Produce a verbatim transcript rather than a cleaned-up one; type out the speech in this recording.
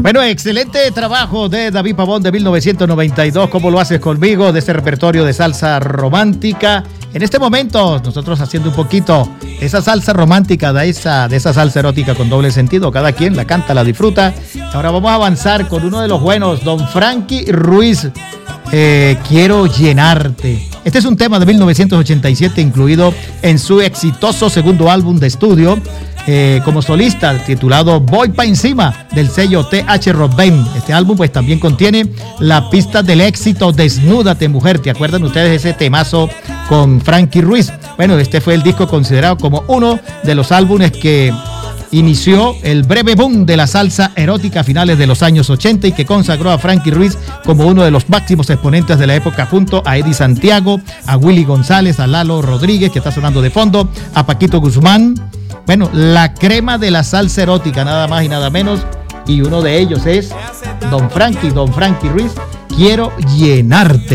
Bueno, excelente trabajo de David Pavón de mil novecientos noventa y dos. ¿Cómo lo haces conmigo? De este repertorio de salsa romántica. En este momento, nosotros haciendo un poquito esa salsa romántica, de esa, de esa salsa erótica con doble sentido. Cada quien la canta, la disfruta. Ahora vamos a avanzar con uno de los buenos, don Frankie Ruiz. Eh, quiero llenarte. Este es un tema de mil novecientos ochenta y siete incluido en su exitoso segundo álbum de estudio eh, como solista titulado Voy pa' encima del sello T H Robben. Este álbum pues también contiene la pista del éxito Desnúdate Mujer. ¿Te acuerdan ustedes de ese temazo con Frankie Ruiz? Bueno, este fue el disco considerado como uno de los álbumes que inició el breve boom de la salsa erótica a finales de los años ochenta y que consagró a Frankie Ruiz como uno de los máximos exponentes de la época junto a Eddie Santiago, a Willy González, a Lalo Rodríguez, que está sonando de fondo, a Paquito Guzmán. Bueno, la crema de la salsa erótica, nada más y nada menos, y uno de ellos es don Frankie, don Frankie Ruiz. Quiero llenarte.